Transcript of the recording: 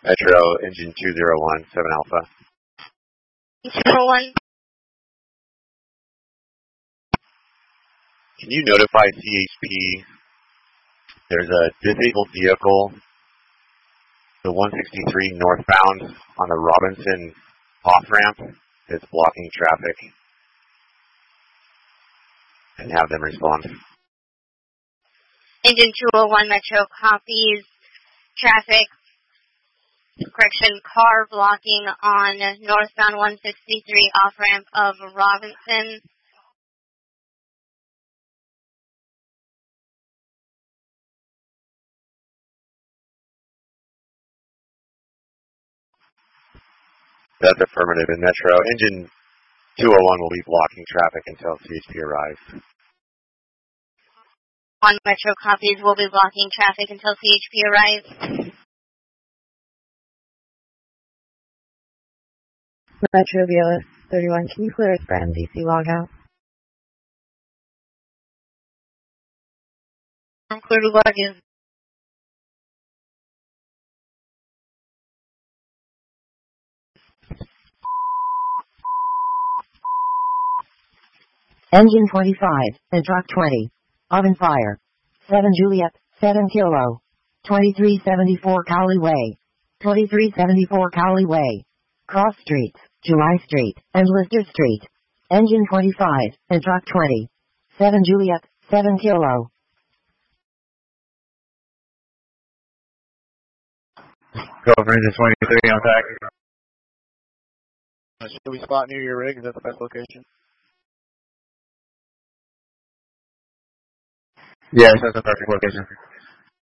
Metro, engine 201, 7 Alpha. 201. Can you notify CHP there's a disabled vehicle, the 163 northbound on the Robinson off-ramp that's blocking traffic, and have them respond? Engine 201 Metro copies. Traffic. Correction, car blocking on northbound 163 off-ramp of Robinson. That's affirmative in Metro. Engine 201 will be blocking traffic until CHP arrives. On Metro copies, will be blocking traffic until CHP arrives. Metro Viola 31, can you clear its brand DC logout? I'm clear to log in. Engine 25, and truck 20. Oven fire. 7 Juliet, 7 Kilo. 2374 Cowley Way. 2374 Cowley Way. Cross Streets, July Street, and Lister Street. Engine 25, and truck 20. 7 Juliet, 7 Kilo. Go for engine 23 on tack. Should we spot near your rig? Is that the best location? Yes, that's the perfect location.